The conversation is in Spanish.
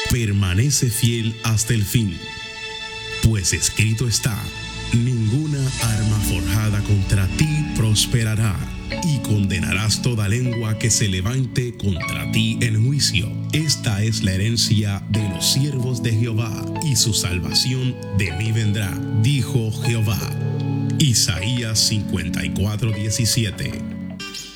permanece fiel hasta el fin. Pues escrito está: ninguna arma forjada contra ti prosperará, y condenarás toda lengua que se levante contra ti en juicio. Esta es la herencia de los siervos de Jehová, y su salvación de mí vendrá, dijo Jehová. Isaías 54:17.